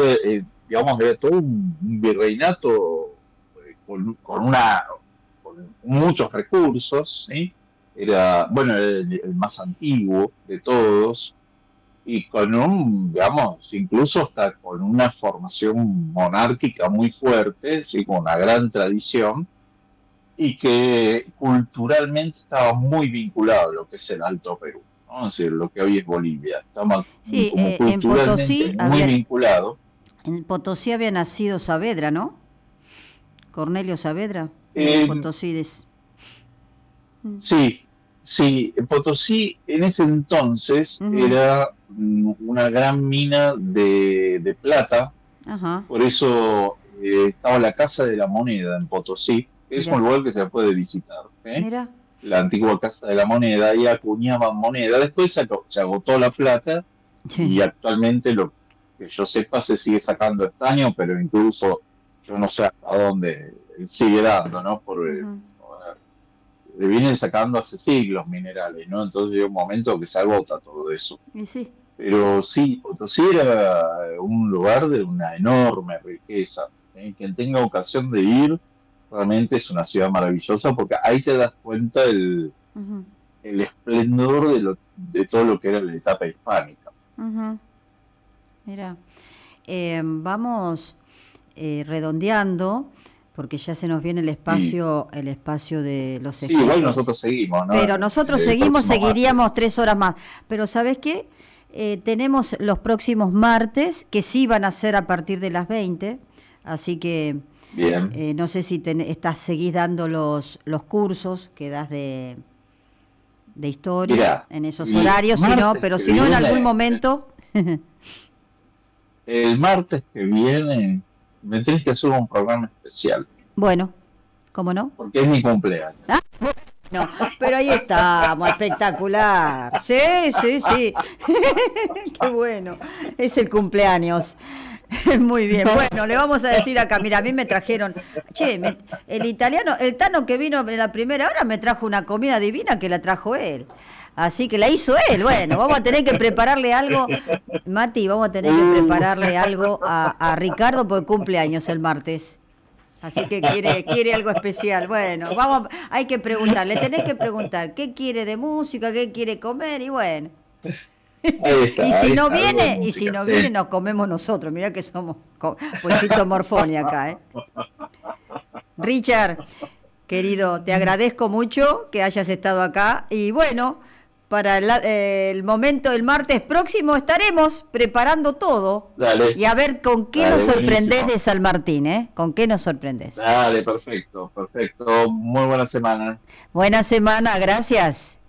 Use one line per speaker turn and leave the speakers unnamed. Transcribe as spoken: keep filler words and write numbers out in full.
eh, digamos, era todo un, un virreinato eh, con, con una con muchos recursos, ¿sí? Era, bueno, el, el más antiguo de todos, y con un, digamos, incluso hasta con una formación monárquica muy fuerte, ¿sí? Con una gran tradición, y que culturalmente estaba muy vinculado a lo que es el Alto Perú, ¿no? Es decir, lo que hoy es Bolivia. Estaba
Sí,
como
eh, en
culturalmente
Potosí
muy
había,
vinculado.
en Potosí había nacido Saavedra, ¿no? Cornelio Saavedra, de
Eh,
Potosí. Des-
sí, sí, Potosí en ese entonces
Ujú.
era mm, una gran mina de, de plata.
Ajá,
Por eso eh, estaba la Casa de la Moneda en Potosí, que es un
mira,
lugar que se puede visitar, ¿eh?
mira.
La antigua Casa de la Moneda, y acuñaban moneda. Después se, aco- se agotó la plata y actualmente lo que yo sepa se sigue sacando estaño, pero incluso yo no sé hasta dónde sigue dando, ¿no? Porque
Ujú.
le vienen sacando hace siglos minerales, ¿no? Entonces llega un momento que se agota todo eso.
Y sí.
Pero sí, Potosí era un lugar de una enorme riqueza, ¿sí? Quien tenga ocasión de ir, realmente es una ciudad maravillosa porque ahí te das cuenta el,
Ujú,
el esplendor de, lo, de todo lo que era la etapa hispánica.
ujú. Mira, eh, vamos eh, redondeando, porque ya se nos viene el
Y
espacio, el espacio de los
sí, igual
escritores.
nosotros seguimos, ¿no?
Pero nosotros
El
seguimos,
próximo martes.
seguiríamos tres horas más. Pero ¿sabes qué? Eh, tenemos los próximos martes, que sí van a ser a partir de las veinte, así que
Bien.
eh, no sé si ten- estás, seguís dando los, los cursos que das de, de historia
Mirá,
en esos
el
horarios, si no,
martes
pero
que
si no en algún
viene, el,
momento.
el martes que viene, me tenés que hacer un programa especial,
Bueno, ¿cómo no?
porque es mi cumpleaños.
Ah, no, pero ahí estamos, espectacular. Sí, sí, sí. Qué bueno. Es el cumpleaños. Muy bien. Bueno, le vamos a decir acá, mira, a mí me trajeron, che, me- el italiano, el Tano que vino en la primera hora me trajo una comida divina que la trajo él. Así que la hizo él. Bueno, vamos a tener que prepararle algo, Mati, vamos a tener que
Uh,
prepararle algo a, a Ricardo porque cumpleaños el martes. Así que quiere, quiere algo especial. Bueno, vamos, hay que preguntarle, tenés que preguntar qué quiere de música, qué quiere comer y bueno.
ahí
Y
está,
si
ahí
no
está, algo de
viene, y si
música,
no
sí.
viene, nos comemos nosotros. Mirá que somos co- pues Morfoni acá, ¿eh? Richard, querido, te agradezco mucho que hayas estado acá. Y bueno, para el, eh, el momento del martes próximo estaremos preparando todo.
Dale,
Y a ver con qué nos
dale,
sorprendés
buenísimo.
de San Martín, ¿eh? ¿Con qué nos sorprendés?
Dale, perfecto, perfecto. Muy buena semana.
Buena semana, gracias.